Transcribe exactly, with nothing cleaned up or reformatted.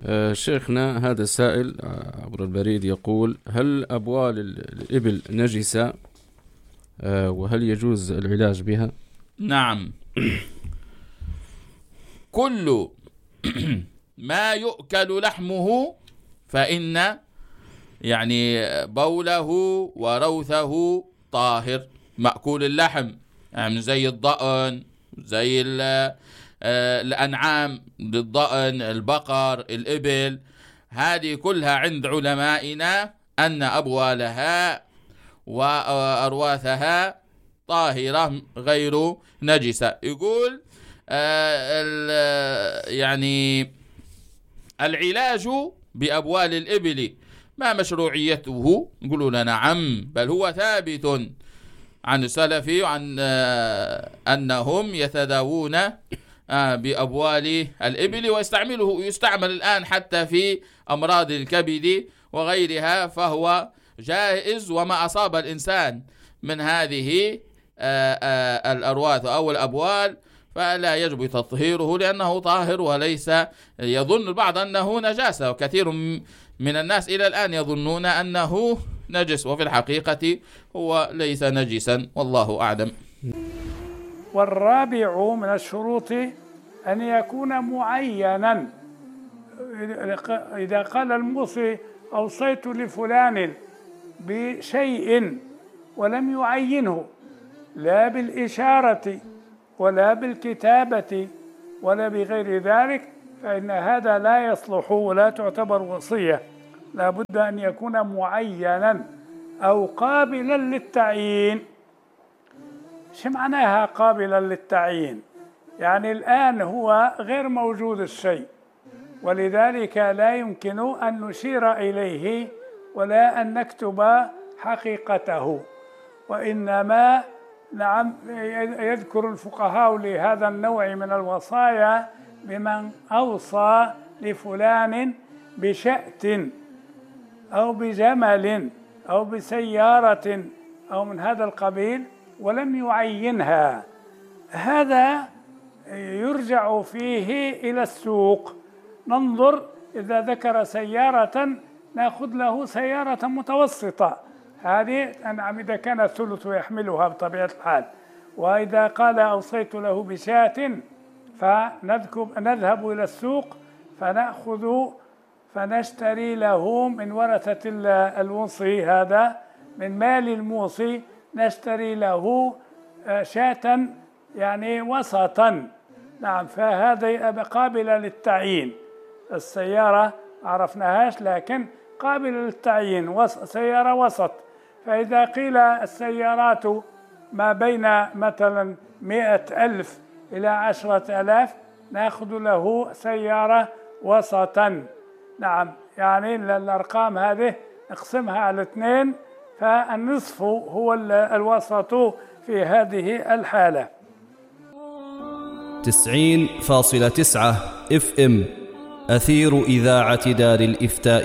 آه شيخنا، هذا السائل عبر البريد يقول: هل أبوال الإبل نجسة؟ آه وهل يجوز العلاج بها؟ نعم. كل ما يؤكل لحمه فإن يعني بوله وروثه طاهر. مأكول اللحم يعني زي الضأن، زي الأنعام، الضأن، البقر، الإبل، هذه كلها عند علمائنا أن أبوالها وأرواثها طاهرة غير نجسة. يقول آه يعني العلاج بأبوال الإبل ما مشروعيته؟ يقولوا لنا نعم، بل هو ثابت عن السلف عن آه أنهم يتداوون آه بأبوال الإبل، ويستعمله يستعمل الآن حتى في أمراض الكبد وغيرها، فهو جائز. وما أصاب الإنسان من هذه آه آه الأرواث أو الأبوال فلا يجب تطهيره لأنه طاهر، وليس يظن البعض أنه نجاسة، وكثير من الناس إلى الآن يظنون أنه نجس، وفي الحقيقة هو ليس نجسا، والله أعلم. والرابع من الشروط أن يكون معينا. إذا قال الموصي أوصيت لفلان بشيء ولم يعينه لا بالإشارة ولا بالكتابة ولا بغير ذلك، فإن هذا لا يصلح ولا تعتبر وصية. لا بد أن يكون معينا أو قابلا للتعيين. شو معناها قابلا للتعيين؟ يعني الآن هو غير موجود الشيء، ولذلك لا يمكن أن نشير إليه ولا أن نكتب حقيقته، وإنما نعم يذكر الفقهاء لهذا النوع من الوصايا بمن أوصى لفلان بشأة أو بجمل أو بسيارة أو من هذا القبيل ولم يعينها. هذا يرجع فيه إلى السوق، ننظر إذا ذكر سيارة نأخذ له سيارة متوسطة، هذه نعم إذا كان الثلث يحملها بطبيعة الحال. وإذا قال أوصيت له بشاة فنذهب إلى السوق فنأخذ فنشتري له من ورثة الوصي، هذا من مال الموصي، نشتري له شاة يعني وسطا. نعم، فهذا قابلة للتعيين. السيارة عرفناهاش لكن قابلة للتعيين، سيارة وسط. فإذا قيل السيارات ما بين مثلا مئة ألف إلى عشرة ألاف نأخذ له سيارة وسطا. نعم، يعني الأرقام هذه نقسمها على اثنين، فالنصف هو الوسط في هذه الحالة. تسعين فاصلة تسعة اف ام أثير إذاعة دار الإفتاء.